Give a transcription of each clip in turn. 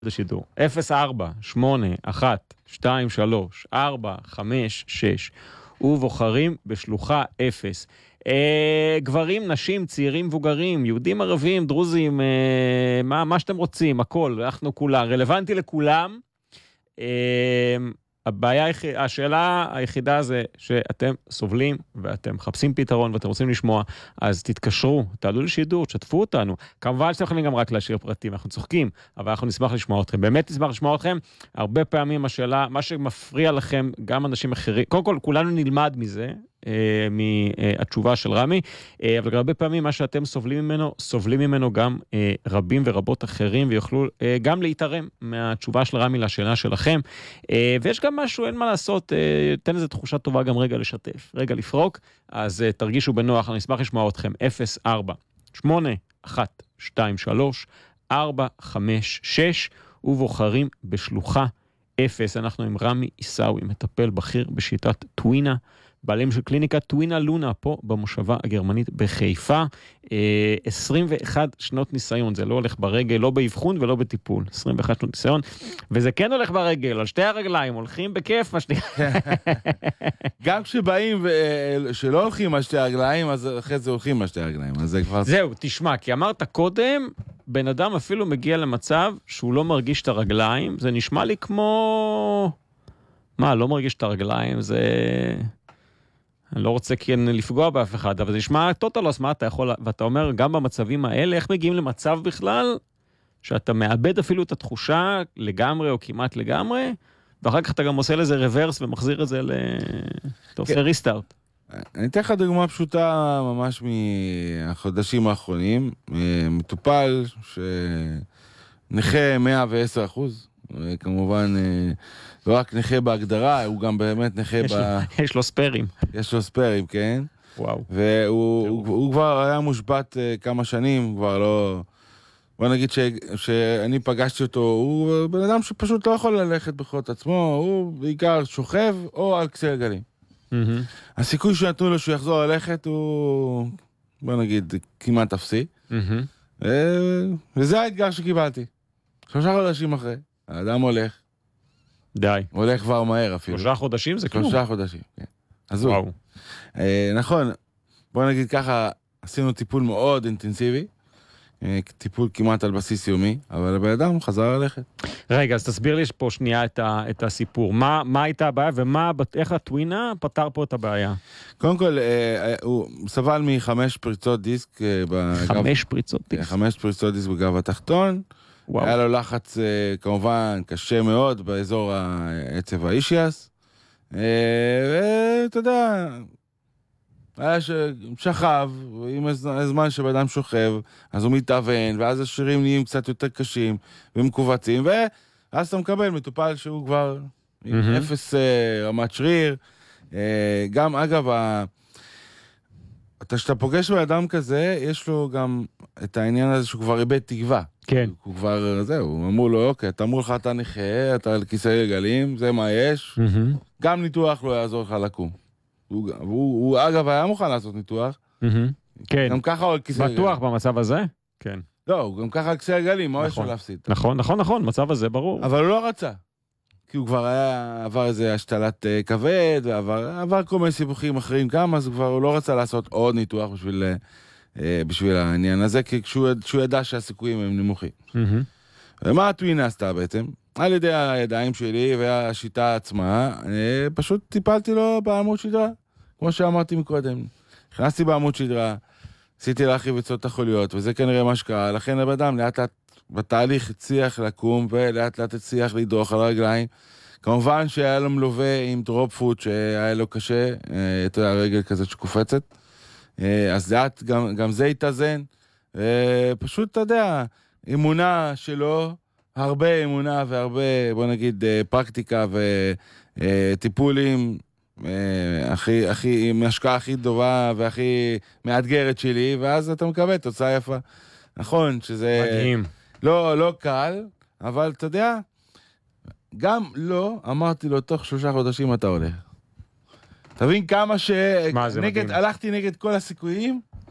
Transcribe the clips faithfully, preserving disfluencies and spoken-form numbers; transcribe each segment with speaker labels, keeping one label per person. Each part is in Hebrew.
Speaker 1: השידור. אפס ארבע שמונה אחת שתיים שלוש ארבע חמש שש ובוחרים בשלוחה אפס. אה, גברים, נשים, צעירים, מבוגרים, יהודים, ערבים, דרוזים, אה, מה, מה שאתם רוצים, הכל, אנחנו כולה, רלוונטי לכולם. אה, הבעיה, השאלה היחידה זה שאתם סובלים ואתם מחפשים פתרון ואתם רוצים לשמוע, אז תתקשרו, תעלו לשידור, תשתפו אותנו. כמובן שאתם יכולים גם רק להשאיר פרטים, אנחנו צוחקים, אבל אנחנו נשמח לשמוע אתכם. באמת נשמח לשמוע אתכם. הרבה פעמים השאלה, מה שמפריע לכם, גם אנשים אחרים, קודם כל כולנו נלמד מזה, אה, מהתשובה של רמי, אה, אבל הרבה פעמים מה שאתם סובלים ממנו, סובלים ממנו גם אה, רבים ורבות אחרים, ויוכלו אה, גם להתערם מהתשובה של רמי לשאלה שלכם. אה, ויש גם משהו, אין מה לעשות, אה, תן איזו תחושה טובה גם רגע לשתף, רגע לפרוק, אז אה, תרגישו בנוח, אני אשמח לשמוע אתכם. אפס ארבע שמונה אחת שתיים שלוש ארבע חמש שש ובוחרים בשלוחה אפס. אנחנו עם רמי עיסאווי, מטפל בכיר בשיטת טווינה, בעלים של קליניקת טווינה לונה פה במושבה הגרמנית בחיפה. עשרים ואחת שנות ניסיון, זה לא הולך ברגל, לא באבחון ולא בטיפול. עשרים ואחת שנות ניסיון, וזה כן הולך ברגל, על שתי הרגליים, הולכים בכיף, מה שנייה.
Speaker 2: גם כשבאים שלא הולכים על שתי הרגליים, אז אחרי זה הולכים על שתי הרגליים. אז זה כבר...
Speaker 1: זהו, תשמע, כי אמרת קודם, בן אדם אפילו מגיע למצב שהוא לא מרגיש את הרגליים, זה נשמע לי כמו... מה, לא מרגיש את הרגליים, זה... אני לא רוצה כן לפגוע באף אחד, אבל זה נשמע טוטלוס, מה אתה יכול, ואתה אומר, גם במצבים האלה, איך מגיעים למצב בכלל, שאתה מאבד אפילו את התחושה לגמרי או כמעט לגמרי, ואחר כך אתה גם עושה לזה רוורס ומחזיר את זה ל... אתה עושה ריסטארט.
Speaker 2: אני אתן לך דוגמה פשוטה ממש מהחודשים האחרונים, מטופל שנכה מאה ועשר אחוז, כמובן לא רק נכה בהגדרה, הוא גם באמת נכה
Speaker 1: יש,
Speaker 2: ב...
Speaker 1: לו, יש לו ספרים.
Speaker 2: יש לו ספרים, כן.
Speaker 1: וואו.
Speaker 2: והוא הוא, הוא כבר היה מושבת כמה שנים, כבר לא... בוא נגיד ש, שאני פגשתי אותו, הוא בן אדם שפשוט לא יכול ללכת בכוחות עצמו, הוא בעיקר שוכב או על כיסא גלגלים. Mm-hmm. הסיכוי שנתנו לו שהוא יחזור ללכת הוא, בוא נגיד, כמעט אפסי. Mm-hmm. וזה האתגר שקיבלתי. שלושה חודשים אחרי, האדם הולך.
Speaker 1: די.
Speaker 2: הולך כבר מהר אפילו.
Speaker 1: שלושה חודשים זה כלום.
Speaker 2: שלושה חודשים, כן. אז
Speaker 1: וואו.
Speaker 2: הוא. נכון, בוא נגיד ככה, עשינו טיפול מאוד אינטנסיבי, טיפול כמעט על בסיס יומי, אבל הבן אדם חזר ללכת.
Speaker 1: רגע, אז תסביר לי פה שנייה את, ה, את הסיפור. מה, מה הייתה הבעיה ומה, איך הטווינה פתר פה את הבעיה?
Speaker 2: קודם כל, הוא סבל מחמש פריצות דיסק בגב...
Speaker 1: חמש פריצות דיסק? חמש
Speaker 2: פריצות דיסק בגב התחתון. וואו. היה לו לחץ כמובן קשה מאוד באזור העצב האישיאס. ואתה יודע... היה ששכב, עם הזמן שבאדם שוכב, אז הוא מתאבן, ואז השירים נהיים קצת יותר קשים ומקובצים, ואז אתה מקבל מטופל שהוא כבר עם אפס רמת שריר. גם, אגב, אתה שאתה פוגש באדם כזה, יש לו גם את העניין הזה שהוא כבר איבד תקווה.
Speaker 1: כן.
Speaker 2: הוא כבר, זהו, אמרו לו, אוקיי, אתה אמרו לך, אתה נכה, אתה על כיסא גלגלים, זה מה יש. גם ניתוח לא יעזור לך לקום. הוא, הוא, הוא אגב היה מוכן לעשות ניתוח.
Speaker 1: כן.
Speaker 2: גם ככה הוא על כיסא גלגלים.
Speaker 1: בטוח במצב הזה? כן.
Speaker 2: לא, הוא גם ככה על כיסא גלגלים, מה יש לו להפסיד?
Speaker 1: נכון, נכון, נכון, מצב הזה ברור.
Speaker 2: אבל הוא לא רצה. כי הוא כבר היה, עבר איזה השתלת כבד, ועבר, עבר כל מיני סיבוכים אחרים גם, אז הוא כבר לא רצה לעשות עוד ניתוח בשביל, בשביל העניין הזה, כי כשהוא, כשהוא ידע שהסיכויים הם נמוכים. ומה הטווינה עשתה בעצם? על ידי הידיים שלי והשיטה עצמה, פשוט טיפלתי לו בעמוד שדרה, כמו שאמרתי מקודם. נכנסתי בעמוד שדרה, עשיתי להרחיב את צוות החוליות, וזה כנראה מה שקרה, לכן הבן לאט לאט בתהליך הצליח לקום, ולאט לאט הצליח לדרוך על הרגליים. כמובן שהיה לו מלווה עם דרופ פוט, שהיה לו קשה, את הרגל כזאת שקופצת, אז לאט גם, גם זה התאזן, פשוט, אתה יודע, אמונה שלו, הרבה אמונה והרבה, בוא נגיד, פרקטיקה וטיפולים, הכי, הכי, עם השקעה הכי טובה והכי מאתגרת שלי, ואז אתה מקבל תוצאה יפה. נכון, שזה...
Speaker 1: מדהים.
Speaker 2: לא, לא קל, אבל אתה יודע, גם לא, אמרתי לו, תוך שלושה חודשים אתה הולך. תבין כמה ש...
Speaker 1: מה זה
Speaker 2: נגד,
Speaker 1: מדהים?
Speaker 2: הלכתי נגד כל הסיכויים,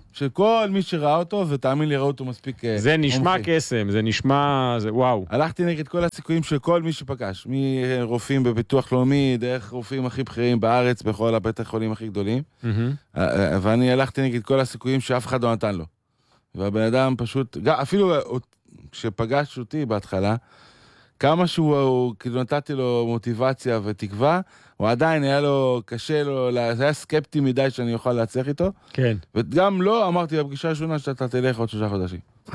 Speaker 2: של כל מי שראה אותו, ותאמין לי, ראו אותו מספיק...
Speaker 1: זה נשמע קסם, זה נשמע... זה וואו.
Speaker 2: הלכתי נגד כל הסיכויים של כל מי שפגש, מרופאים בביטוח לאומי, דרך רופאים הכי בכירים בארץ, בכל הבתי חולים הכי גדולים, ואני הלכתי נגד כל הסיכויים שאף אחד לא נתן לו. והבן אדם פשוט... אפילו כשפגש אותי בהתחלה, כמה שהוא, כאילו נתתי לו מוטיבציה ותקווה, הוא עדיין היה לו, קשה לו, זה היה סקפטי מדי שאני אוכל להצליח איתו.
Speaker 1: כן.
Speaker 2: וגם לא, אמרתי, בפגישה הראשונה שאתה תלך עוד שלושה חודשים.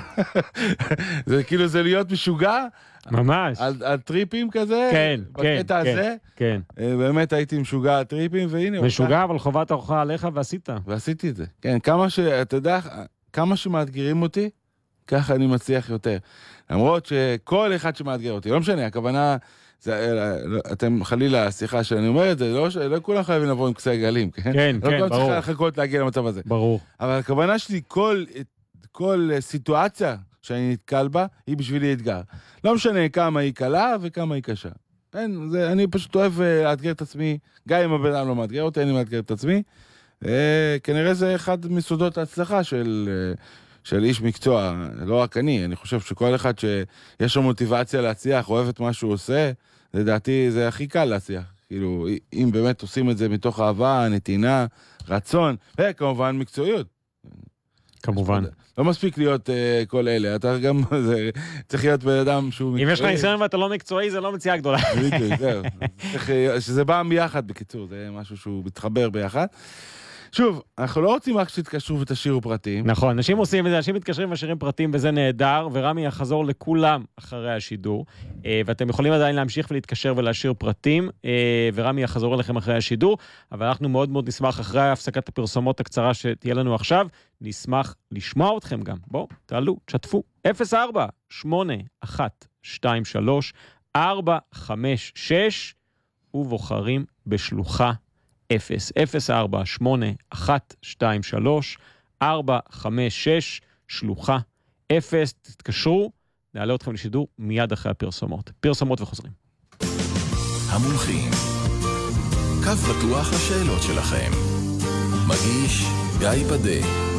Speaker 2: זה כאילו, זה להיות משוגע.
Speaker 1: ממש.
Speaker 2: על, על טריפים כזה.
Speaker 1: כן, כן,
Speaker 2: בקטע
Speaker 1: כן,
Speaker 2: הזה.
Speaker 1: כן.
Speaker 2: באמת הייתי משוגע על טריפים, והנה.
Speaker 1: משוגע, אבל חובת ההוכחה עליך ועשית.
Speaker 2: ועשיתי את זה. כן, כמה ש... אתה יודע, כמה שמאתגרים אותי, ככה אני מצליח יותר. למרות שכל אחד שמאתגר אותי, לא משנה, הכוונה, זה, אתם חלילה, סליחה שאני אומר את זה, לא, לא כולם חייבים לבוא עם כסא גלים, כן?
Speaker 1: כן,
Speaker 2: לא
Speaker 1: כן,
Speaker 2: ברור. לא
Speaker 1: ברור.
Speaker 2: צריך לחכות להגיע למצב הזה.
Speaker 1: ברור.
Speaker 2: אבל הכוונה שלי, כל, כל סיטואציה שאני נתקל בה, היא בשבילי אתגר. לא משנה כמה היא קלה וכמה היא קשה. אין, זה, אני פשוט אוהב לאתגר את עצמי, גם אם הבן אדם לא מאתגר אותי, אני מאתגר את עצמי. כנראה זה אחד מסודות ההצלחה של... של איש מקצוע, לא רק אני, אני חושב שכל אחד שיש לו מוטיבציה להצליח, אוהב את מה שהוא עושה, לדעתי זה הכי קל להצליח. כאילו, אם באמת עושים את זה מתוך אהבה, נתינה, רצון, וכמובן מקצועיות.
Speaker 1: כמובן.
Speaker 2: לא מספיק להיות uh, כל אלה, אתה גם זה, צריך להיות בן אדם שהוא מקצועי.
Speaker 1: אם יש לך ניסיון ואתה לא מקצועי, זה לא מציאה גדולה.
Speaker 2: זהו, שזה בא ביחד בקיצור, זה משהו שהוא מתחבר ביחד. שוב, אנחנו לא רוצים רק שתתקשרו ותשאירו פרטים.
Speaker 1: נכון, אנשים עושים את זה, אנשים מתקשרים ושירים פרטים, וזה נהדר, ורמי יחזור לכולם אחרי השידור, ואתם יכולים עדיין להמשיך ולהתקשר ולהשאיר פרטים, ורמי יחזור אליכם אחרי השידור, אבל אנחנו מאוד מאוד נשמח אחרי הפסקת הפרסומות הקצרה שתהיה לנו עכשיו, נשמח לשמוע אתכם גם. בואו, תעלו, תשתפו. אפס ארבע שמונה אחת שתיים שלוש ארבע חמש שש ובוחרים בשלוחה אפס, אפס ארבע שמונה אחת שתיים שלוש ארבע חמש שש, שלוחה אפס, תתקשרו, נעלה אתכם לשידור מיד אחרי הפרסומות. פרסומות וחוזרים.
Speaker 3: המומחים, קו פתוח לשאלות שלכם. מגיש גיא פדה.